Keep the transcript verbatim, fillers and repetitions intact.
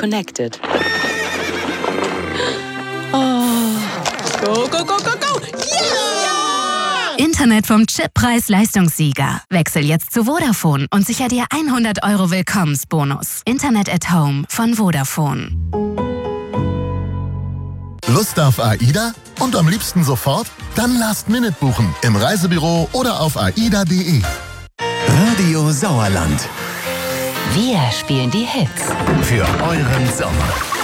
connected. Oh. Go, go, go, go, go! Yeah! Internet vom Chip Preis-Leistungssieger. Wechsel jetzt zu Vodafone und sicher dir hundert Euro Willkommensbonus. Internet at Home von Vodafone. Lust auf AIDA? Und am liebsten sofort? Dann Last Minute buchen im Reisebüro oder auf aida punkt de. Radio Sauerland. Wir spielen die Hits. Für euren Sommer.